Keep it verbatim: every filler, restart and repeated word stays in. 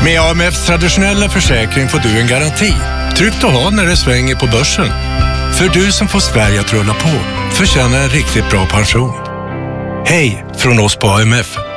Med A M F:s traditionella försäkring får du en garanti. Tryggt att ha när det svänger på börsen. För du som får Sverige att rulla på förtjänar en riktigt bra pension. Hej från oss på A M F.